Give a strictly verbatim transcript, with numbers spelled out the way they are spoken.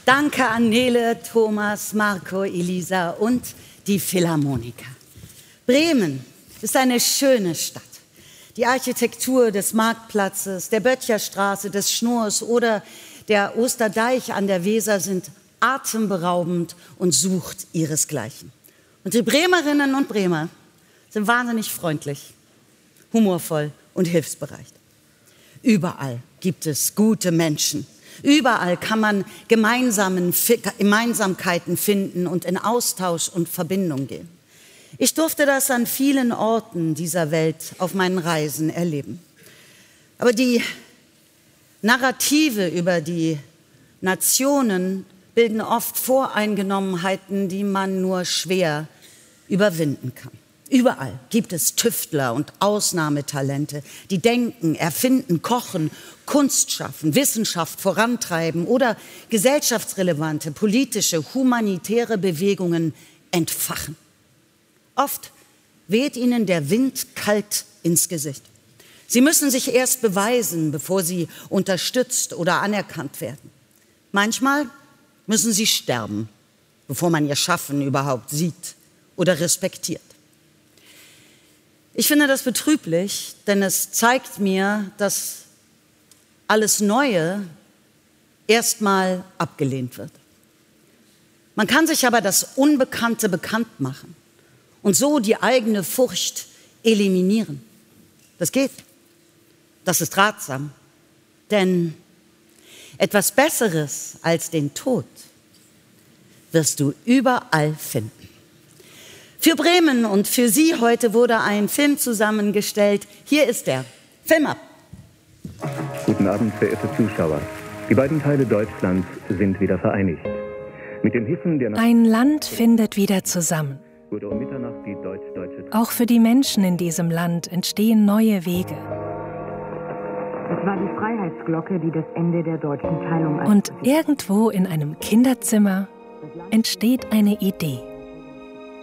Danke an Nele, Thomas, Marco, Elisa und die Philharmoniker. Bremen ist eine schöne Stadt. Die Architektur des Marktplatzes, der Böttcherstraße, des Schnurs oder der Osterdeich an der Weser sind atemberaubend und sucht ihresgleichen. Und die Bremerinnen und Bremer sind wahnsinnig freundlich, humorvoll und hilfsbereit. Überall gibt es gute Menschen. Überall kann man gemeinsamen, Gemeinsamkeiten finden und in Austausch und Verbindung gehen. Ich durfte das an vielen Orten dieser Welt auf meinen Reisen erleben. Aber die Narrative über die Nationen bilden oft Voreingenommenheiten, die man nur schwer überwinden kann. Überall gibt es Tüftler und Ausnahmetalente, die denken, erfinden, kochen, Kunst schaffen, Wissenschaft vorantreiben oder gesellschaftsrelevante, politische, humanitäre Bewegungen entfachen. Oft weht ihnen der Wind kalt ins Gesicht. Sie müssen sich erst beweisen, bevor sie unterstützt oder anerkannt werden. Manchmal müssen sie sterben, bevor man ihr Schaffen überhaupt sieht oder respektiert. Ich finde das betrüblich, denn es zeigt mir, dass alles Neue erstmal abgelehnt wird. Man kann sich aber das Unbekannte bekannt machen und so die eigene Furcht eliminieren. Das geht. Das ist ratsam. Denn etwas Besseres als den Tod wirst du überall finden. Für Bremen und für Sie heute wurde ein Film zusammengestellt. Hier ist er. Film ab. Guten Abend, verehrte Zuschauer. Die beiden Teile Deutschlands sind wieder vereinigt. Mit den Hissen der Ein Land findet wieder zusammen. wurde um Mitternacht die deutsch-deutsche... Auch für die Menschen in diesem Land entstehen neue Wege. Es war die Freiheitsglocke, die das Ende der deutschen Teilung... Und irgendwo in einem Kinderzimmer entsteht eine Idee.